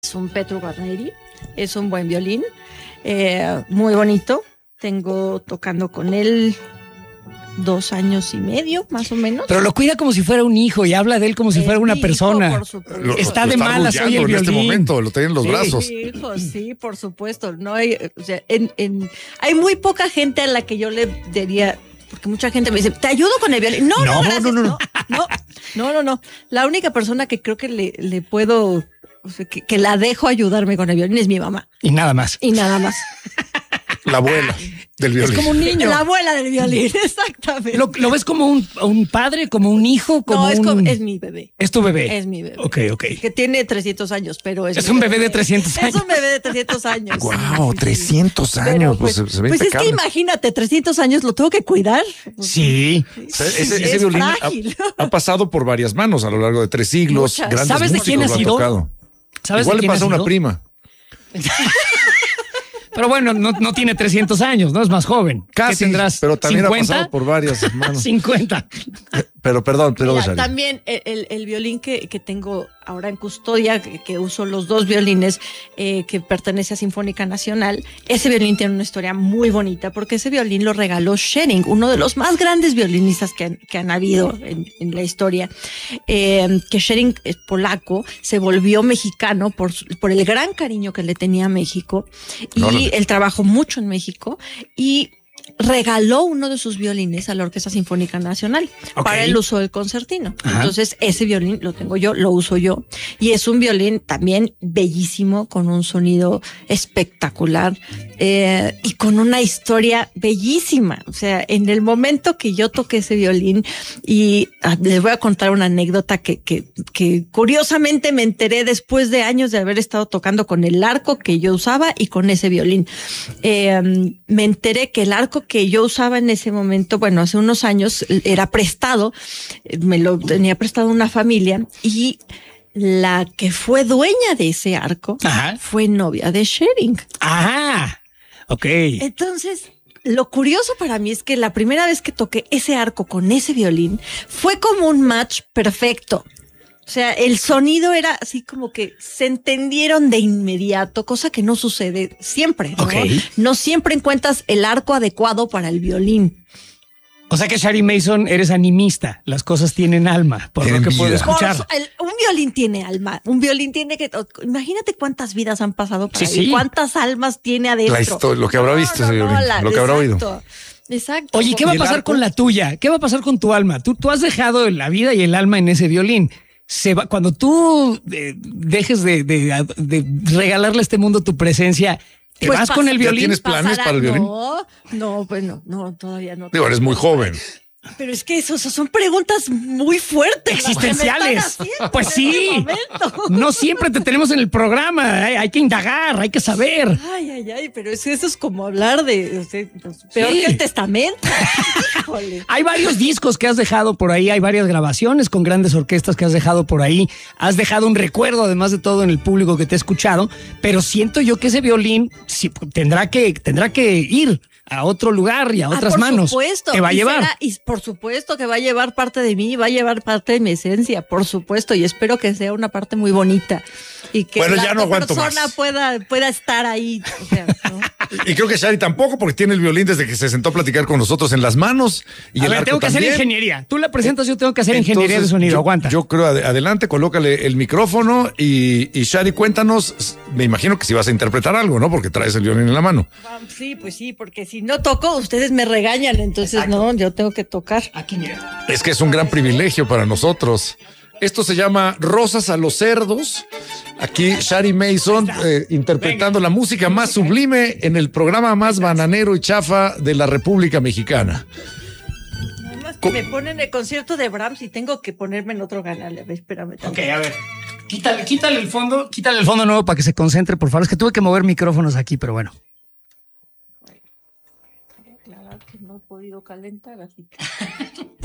Es un Petru Guarneri, es un buen violín, muy bonito. Tengo tocando con él 2 años y medio, más o menos. Pero lo cuida como si fuera un hijo y habla de él como si fuera una persona. Está de malas hoy el violín. En este momento, lo tiene en los brazos. Hijo, sí, por supuesto. No hay, o sea, hay muy poca gente a la que yo le diría, porque mucha gente me dice, ¿te ayudo con el violín? No, gracias. No. La única persona que creo que le puedo, o sea, que la dejo ayudarme con el violín es mi mamá. Y nada más. La abuela del violín. Es como un niño. La abuela del violín, exactamente. ¿Lo ves como un padre, como un hijo? Es mi bebé. ¿Es tu bebé? Es mi bebé. Ok. Que tiene 300 años, pero es un bebé de 300 años. Es un bebé de 300 años. Wow, 300 años. Pues se ve es que imagínate, 300 años, ¿lo tengo que cuidar? Sí. Ese violín ha pasado por varias manos a lo largo de 3 siglos. Muchas. ¿Sabes de quién ha sido? Igual le pasa a una prima. Pero bueno, no tiene 300 años, ¿no? Es más joven. Casi, ¿Qué tendrás? pero también 50? ha pasado por varias manos. 50. Pero perdón. Mira, también el violín que tengo ahora en custodia, que uso los 2 violines, que pertenece a Sinfónica Nacional, ese violín tiene una historia muy bonita, porque ese violín lo regaló Schering, uno de los más grandes violinistas que han habido en la historia. Que Schering es polaco, se volvió mexicano por el gran cariño que le tenía a México, y él trabajó mucho en México, y regaló uno de sus violines a la Orquesta Sinfónica Nacional para el uso del concertino. Ajá. Entonces ese violín lo tengo yo, lo uso yo, y es un violín también bellísimo, con un sonido espectacular, y con una historia bellísima. O sea, en el momento que yo toqué ese violín, y les voy a contar una anécdota que curiosamente me enteré después de años de haber estado tocando con el arco que yo usaba y con ese violín. Me enteré que el arco que yo usaba en ese momento, bueno, hace unos años, era prestado, me lo tenía prestado una familia, y la que fue dueña de ese arco fue novia de Schering. Ok. Entonces, lo curioso para mí es que la primera vez que toqué ese arco con ese violín fue como un match perfecto. O sea, el sonido era así como que se entendieron de inmediato, cosa que no sucede siempre, ¿no? No siempre encuentras el arco adecuado para el violín. O sea que Shari Mason, eres animista. Las cosas tienen alma, por lo que puedo escuchar. Un violín tiene alma. Un violín tiene que... Imagínate cuántas vidas han pasado por ahí. Cuántas almas tiene adentro. La historia, lo que habrá visto ese violín, lo que habrá oído. Exacto. Oye, ¿qué va a pasar con la tuya? ¿Qué va a pasar con tu alma? Tú has dejado la vida y el alma en ese violín. Cuando tú dejes de regalarle a este mundo tu presencia, ¿te vas con el violín? ¿Ya tienes planes para el violín? No, todavía no. Digo, eres muy joven. Pero es que eso son preguntas muy fuertes. Existenciales. Pues sí. No siempre te tenemos en el programa. Hay que indagar, hay que saber. Ay, pero eso es como hablar de peor que el testamento. Hay varios discos que has dejado por ahí, hay varias grabaciones con grandes orquestas que has dejado por ahí. Has dejado un recuerdo, además de todo, en el público que te ha escuchado. Pero siento yo que ese violín tendrá que ir a otro lugar y a otras manos. Por supuesto. Te va a llevar. Y por supuesto que va a llevar parte de mí, va a llevar parte de mi esencia, por supuesto. Y espero que sea una parte muy bonita. Y que la persona pueda estar ahí. O sea, ¿no? Y creo que Shari tampoco, porque tiene el violín desde que se sentó a platicar con nosotros en las manos. Y tengo que hacer ingeniería. Tú la presentas, yo tengo que hacer ingeniería de sonido. Aguanta. Yo creo, adelante, colócale el micrófono y Shari, cuéntanos. Me imagino que si vas a interpretar algo, ¿no? Porque traes el violín en la mano. Sí, pues sí, porque si no toco, ustedes me regañan. Entonces, exacto. No, yo tengo que tocar. Aquí, mira. Es que es un gran privilegio para nosotros. Esto se llama Rosas a los Cerdos. Aquí Shari Mason interpretando la música más sublime en el programa más bananero y chafa de la República Mexicana. Nada más que me ponen el concierto de Brahms y tengo que ponerme en otro canal. A ver, espérame. Ok, a ver. Quítale el fondo nuevo para que se concentre, por favor. Es que tuve que mover micrófonos aquí, pero bueno. Claro que no he podido calentar, así que...